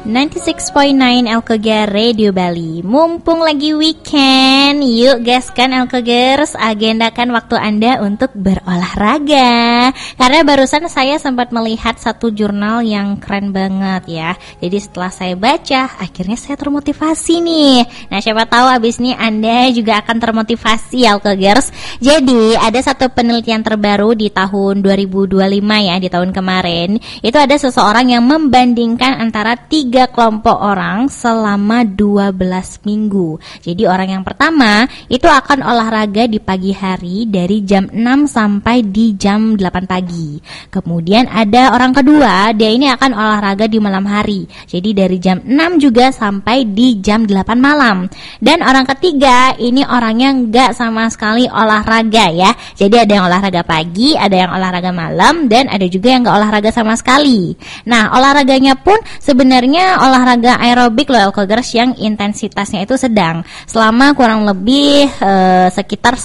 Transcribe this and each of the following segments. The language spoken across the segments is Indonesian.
96.9 Elkogar Radio Bali. Mumpung lagi weekend, yuk gaskan Elkogers, agendakan waktu Anda untuk berolahraga. Karena barusan saya sempat melihat satu jurnal yang keren banget ya. Jadi setelah saya baca, akhirnya saya termotivasi nih. Nah, siapa tahu abis ini Anda juga akan termotivasi Elkogers. Jadi ada satu penelitian terbaru di tahun 2025 ya, di tahun kemarin. Itu ada seseorang yang membandingkan antara 3 kelompok orang selama 12 minggu. Jadi orang yang pertama itu akan olahraga di pagi hari dari jam 6 sampai di jam 8 pagi. Kemudian ada orang kedua, dia ini akan olahraga di malam hari. Jadi dari jam 6 juga sampai di jam 8 malam. Dan orang ketiga ini orangnya nggak sama sekali olahraga ya. Jadi ada yang olahraga pagi, ada yang olahraga malam, dan ada juga yang nggak olahraga sama sekali. Nah, olahraganya pun sebenarnya olahraga aerobik loh Elkogers, yang intensitasnya itu sedang selama kurang lebih sekitar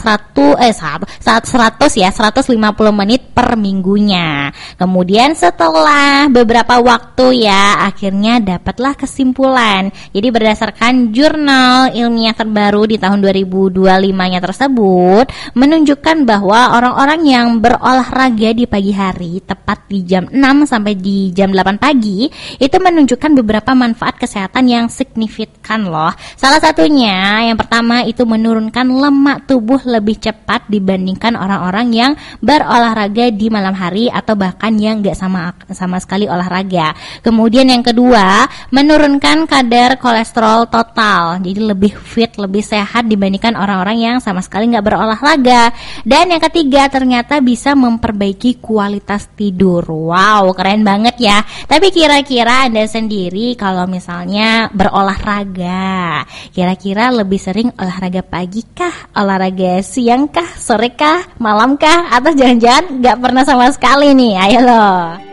150 menit per minggunya. Kemudian setelah beberapa waktu ya, akhirnya dapatlah kesimpulan. Jadi berdasarkan jurnal ilmiah terbaru di tahun 2025-nya tersebut menunjukkan bahwa orang-orang yang berolahraga di pagi hari tepat di jam 6 sampai di jam 8 pagi itu menunjukkan beberapa manfaat kesehatan yang signifikan loh. Salah satunya yang pertama itu menurunkan lemak tubuh lebih cepat dibandingkan orang-orang yang berolahraga di malam hari atau bahkan yang nggak sama sekali olahraga. Kemudian yang kedua, menurunkan kadar kolesterol total, jadi lebih fit, lebih sehat dibandingkan orang-orang yang sama sekali nggak berolahraga. Dan yang ketiga, ternyata bisa memperbaiki kualitas tidur. Wow, keren banget ya. Tapi kira-kira Anda sendiri kalau misalnya berolahraga, kira-kira lebih sering olahraga pagi kah, olahraga siang kah, sore kah, malam kah, atau jangan-jangan nggak pernah sama sekali nih? Ayo loh.